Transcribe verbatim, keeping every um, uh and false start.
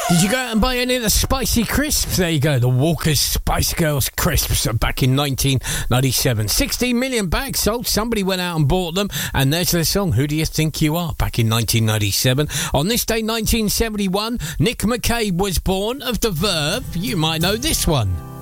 Did you go out and buy any of the spicy crisps? There you go, the Walker's Spice Girls crisps back in nineteen ninety-seven. sixteen million bags sold. Somebody went out and bought them, and there's their song, Who Do You Think You Are, back in nineteen ninety-seven. On this day, nineteen seventy-one, Nick McCabe was born of The Verve. You might know this one.